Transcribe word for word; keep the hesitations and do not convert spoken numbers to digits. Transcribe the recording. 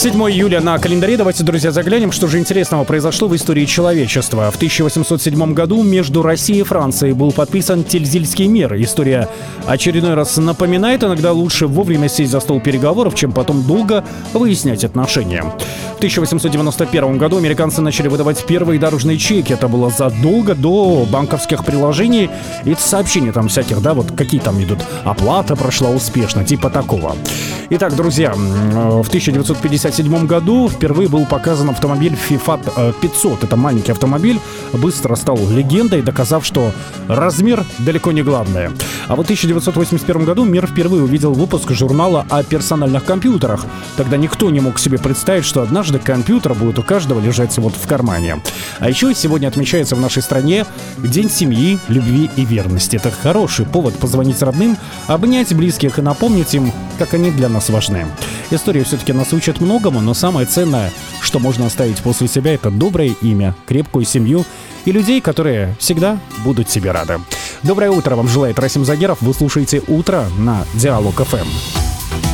седьмое июля на календаре. Давайте, друзья, заглянем, что же интересного произошло в истории человечества. В тысяча восемьсот седьмом году между Россией и Францией был подписан Тильзитский мир. История очередной раз напоминает, иногда лучше вовремя сесть за стол переговоров, чем потом долго выяснять отношения. В тысяча восемьсот девяносто первом году американцы начали выдавать первые дорожные чеки. Это было задолго до банковских приложений и сообщений там всяких, да, вот какие там идут. Оплата прошла успешно, типа такого. Итак, друзья, в тысяча девятьсот пятьдесят седьмом году впервые был показан автомобиль FIFA пятьсот. Это маленький автомобиль, быстро стал легендой, доказав, что размер далеко не главное. А вот в тысяча девятьсот восемьдесят первом году мир впервые увидел выпуск журнала о персональных компьютерах. Тогда никто не мог себе представить, что однажды компьютер будет у каждого лежать вот в кармане. А еще сегодня отмечается в нашей стране День семьи, любви и верности. Это хороший повод позвонить родным, обнять близких и напомнить им, как они для нас важны. История все-таки нас учит многому, но самое ценное, что можно оставить после себя, это доброе имя, крепкую семью и людей, которые всегда будут тебе рады. Доброе утро вам желает Расим Загеров. Вы слушаете «Утро» на Диалог эф эм.